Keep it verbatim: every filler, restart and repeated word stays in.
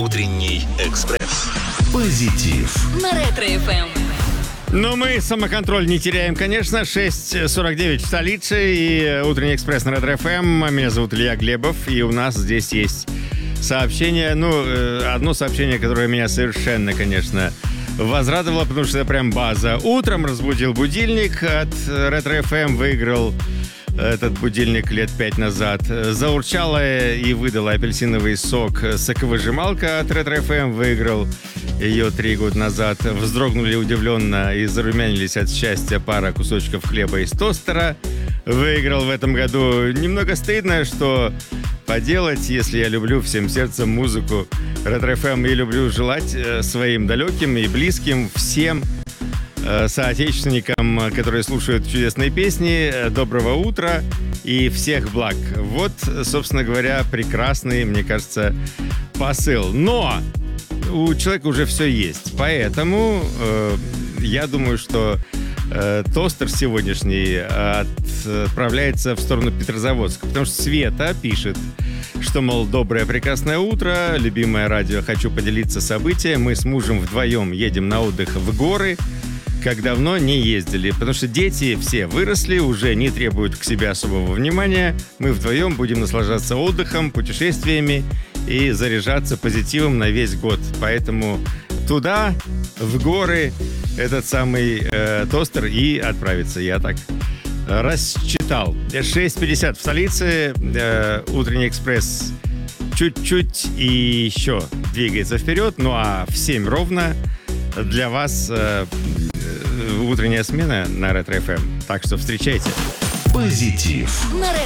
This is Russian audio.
Утренний экспресс. Позитив. На Ретро-эф эм. Но мы самоконтроль не теряем, конечно. шесть сорок девять в столице и утренний экспресс на Ретро-эф эм. Меня зовут Илья Глебов, и у нас здесь есть сообщение. Ну, одно сообщение, которое меня совершенно, конечно, возрадовало, потому что это прям база. Утром разбудил будильник от Ретро-эф эм, выиграл этот будильник лет пять назад. Заурчала и выдала апельсиновый сок соковыжималка от Ретро-эф эм, выиграл ее три года назад. Вздрогнули удивленно и зарумянились от счастья пара кусочков хлеба из тостера. Выиграл в этом году. Немного стыдно, что поделать, если я люблю всем сердцем музыку Ретро-эф эм и люблю желать своим далеким и близким всем соотечественникам, которые слушают чудесные песни, доброго утра и всех благ. Вот, собственно говоря, прекрасный, мне кажется, посыл. Но у человека уже все есть, поэтому э, я думаю, что э, тостер сегодняшний отправляется в сторону Петрозаводска, потому что Света пишет, что, мол, доброе прекрасное утро, любимое радио, хочу поделиться событием. Мы с мужем вдвоем едем на отдых в горы, как давно не ездили, потому что дети все выросли, уже не требуют к себе особого внимания. Мы вдвоем будем наслаждаться отдыхом, путешествиями и заряжаться позитивом на весь год. Поэтому туда, в горы, этот самый э, тостер и отправится. Я так рассчитал. шесть пятьдесят в столице. Э, утренний экспресс чуть-чуть и еще двигается вперед. Ну а в семь ровно для вас э, утренняя смена на Ретро-эф эм. Так что встречайте. Позитив. На